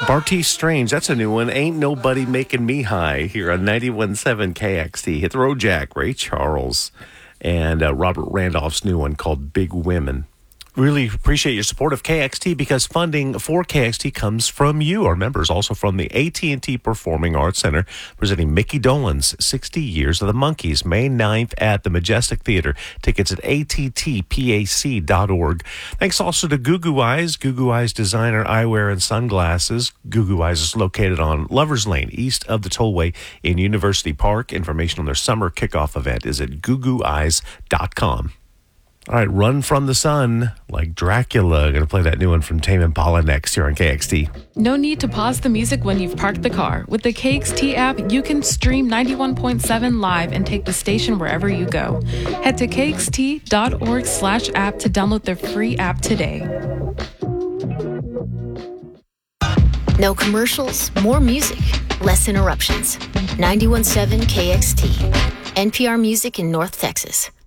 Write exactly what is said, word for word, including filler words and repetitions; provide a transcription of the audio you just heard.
Bartees Strange, that's a new one. Ain't Nobody Making Me High here on ninety-one point seven K X T. Hit the road, Jack, Ray Charles, and uh, Robert Randolph's new one called Big Women. Really appreciate your support of K X T because funding for K X T comes from you, our members, also from the A T and T Performing Arts Center, presenting Mickey Dolenz, sixty Years of the Monkees, May ninth at the Majestic Theater. Tickets at A T T P A C dot org. Thanks also to Goo Goo Eyes, Goo Goo Eyes designer eyewear and sunglasses. Goo Goo Eyes is located on Lovers Lane, east of the Tollway in University Park. Information on their summer kickoff event is at goo goo eyes dot com. All right, Run from the Sun, like Dracula. Going to play that new one from Tame Impala next here on K X T. No need to pause the music when you've parked the car. With the K X T app, you can stream ninety-one point seven live and take the station wherever you go. Head to K X T dot org slash app to download their free app today. No commercials, more music, less interruptions. ninety-one point seven K X T, N P R Music in North Texas.